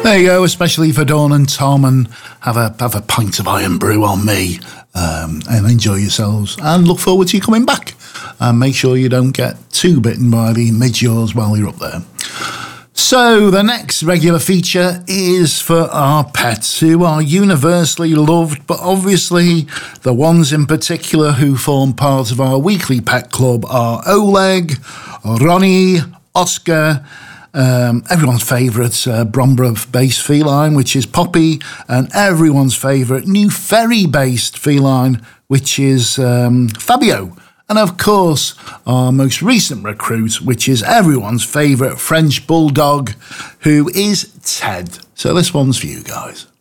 There you go, especially for Dawn and Tom, and have a pint of Iron Brew on me, and enjoy yourselves, and look forward to you coming back. And make sure you don't get too bitten by the midjaws while you're up there. So the next regular feature is for our pets, who are universally loved, but obviously the ones in particular who form part of our weekly pet club are Oleg, Ronnie, Oscar, everyone's favourite Bromborough-based feline, which is Poppy, and everyone's favourite New Ferry-based feline, which is Fabio. And of course, our most recent recruit, which is everyone's favourite French bulldog, who is Ted. So this one's for you guys.